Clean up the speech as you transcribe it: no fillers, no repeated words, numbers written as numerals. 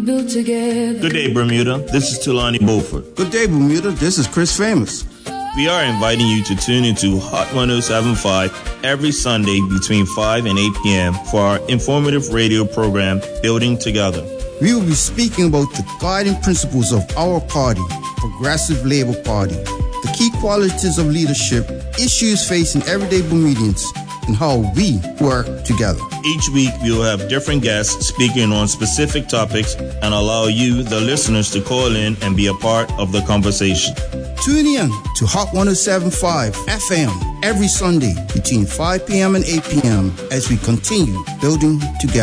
built together. Good day, Bermuda. This is Tulani Beaufort. Good day, Bermuda. This is Chris Famous. We are inviting you to tune into Hot 107.5 every Sunday between 5 and 8 p.m. for our informative radio program, Building Together. We will be speaking about the guiding principles of our party, Progressive Labour Party, the key qualities of leadership, issues facing everyday Bermudians, and how we work together. Each week, we will have different guests speaking on specific topics and allow you, the listeners, to call in and be a part of the conversation. Tune in to Hot 107.5 FM every Sunday between 5 p.m. and 8 p.m. as we continue building together.